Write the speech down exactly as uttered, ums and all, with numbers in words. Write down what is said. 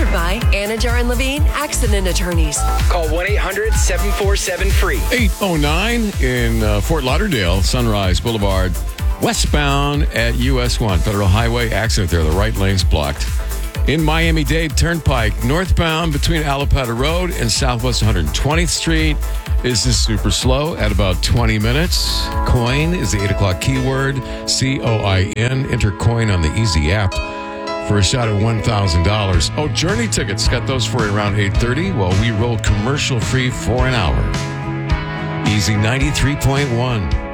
Powered by Anajar and Levine Accident Attorneys. Call one eight hundred seven four seven free. eight oh nine in uh, Fort Lauderdale, Sunrise Boulevard, westbound at U S one. Federal Highway accident there. The right lane's blocked. In Miami-Dade Turnpike, northbound between Alapata Road and Southwest one hundred twentieth Street. This is super slow at about twenty minutes. Coin is the eight o'clock keyword. C O I N. Enter coin on the Easy app for a shot at one thousand dollars. Oh, Journey tickets. Got those for you around eight thirty. Well, we roll commercial free for an hour. Easy ninety-three point one.